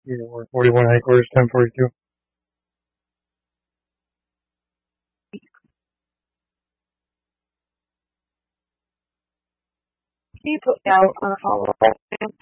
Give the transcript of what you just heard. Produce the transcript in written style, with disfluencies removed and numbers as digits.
Yeah, we're 41 headquarters, 1042. Can you put me out on a follow-up?